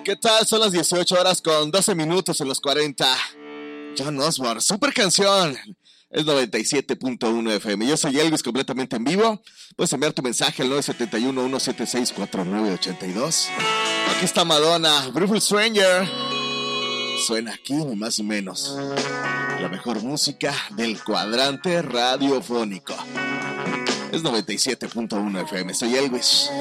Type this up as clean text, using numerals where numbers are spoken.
¿Qué tal? Son las 18 horas con 12 minutos en los 40. John Osborne, super canción. Es 97.1 FM. Yo soy Elvis, completamente en vivo. Puedes enviar tu mensaje al 971-176-4982. Aquí está Madonna, Beautiful Stranger. Suena aquí ni más ni menos. La mejor música del cuadrante radiofónico. Es 97.1 FM. Soy Elvis.